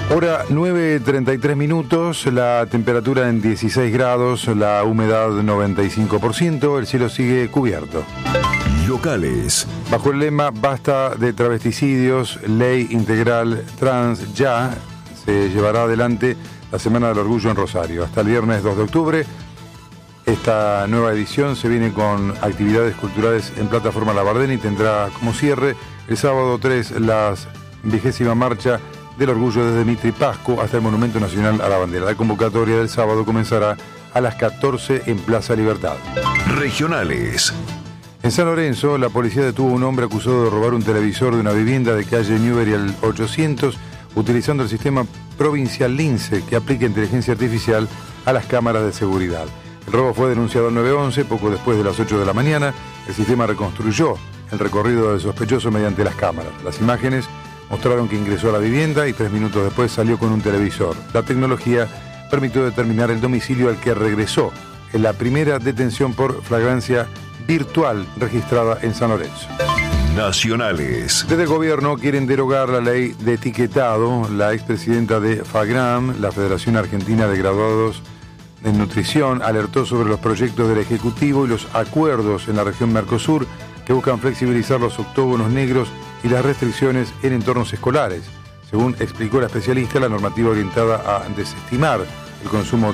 Hora 9:33 minutos, la temperatura en 16 grados, la humedad 95%, el cielo sigue cubierto. Locales. Bajo el lema Basta de travesticidios, ley integral trans ya, se llevará adelante la Semana del Orgullo en Rosario. Hasta el viernes 2 de octubre, esta nueva edición se viene con actividades culturales en Plataforma Labardén y tendrá como cierre el sábado 3 la 20ª marcha del Orgullo desde Mitre y Pasco hasta el Monumento Nacional a la Bandera. La convocatoria del sábado comenzará a las 14 en Plaza Libertad. Regionales. En San Lorenzo, la policía detuvo a un hombre acusado de robar un televisor de una vivienda de calle Newbery al 800, utilizando el sistema provincial Lince, que aplica inteligencia artificial a las cámaras de seguridad. El robo fue denunciado al 911 poco después de las 8 de la mañana. El sistema reconstruyó el recorrido del sospechoso mediante las cámaras. Las imágenes mostraron que ingresó a la vivienda y 3 minutos después salió con un televisor. La tecnología permitió determinar el domicilio al que regresó en la primera detención por flagrancia virtual registrada en San Lorenzo. Nacionales. Desde el gobierno quieren derogar la ley de etiquetado. La expresidenta de FAGRAM, la Federación Argentina de Graduados en Nutrición, alertó sobre los proyectos del Ejecutivo y los acuerdos en la región Mercosur que buscan flexibilizar los octógonos negros y las restricciones en entornos escolares. Según explicó la especialista, la normativa orientada a desestimar el consumo